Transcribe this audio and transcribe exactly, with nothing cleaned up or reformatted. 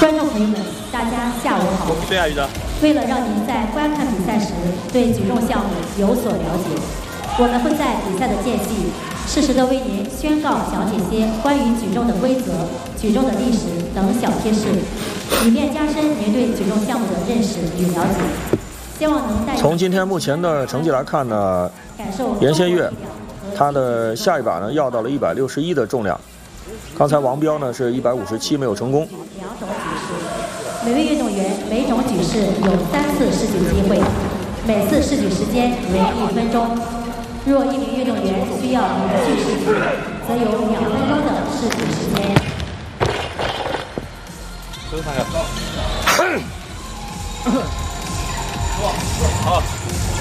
观众朋友们，大家下午好。 对啊，宇哲。 为了让您在观看比赛时对举重项目有所了解，我们会在比赛的间隙，适时的为您宣告讲解些关于举重的规则、举重的历史等小贴士，以便加深您对举重项目的认识与了解。希望能带从今天目前的成绩来看呢，严先玥他的下一把呢要到了一百六十一的重量，刚才王彪呢是一百五十七没有成功。 两种举式，每位运动员每种举式有三次试举机会，每次试举时间为一分钟。若一名运动员需要连续试举，则有两分钟的试举时间。 好。